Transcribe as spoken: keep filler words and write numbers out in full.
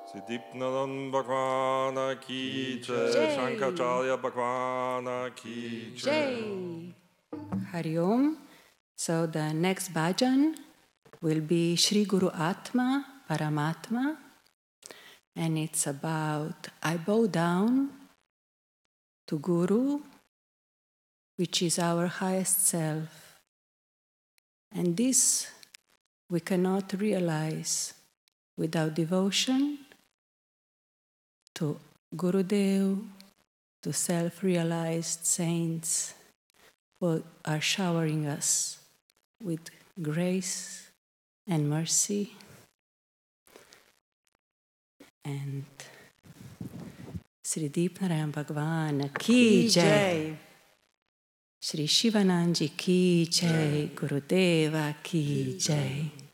Siddhipnadan Bhagwana ki jai, Shankaracharya Bhagwana ki jai. Hari Om. So the next bhajan will be Shri Guru Atma Paramatma, and it's about I bow down to Guru, which is our highest self. And this we cannot realize without devotion to Gurudev, to self-realized saints who are showering us with grace and mercy. And Sri Deepnarayan Bhagwan ki jai. Shri Shivananji ki jai. Gurudeva ki jai.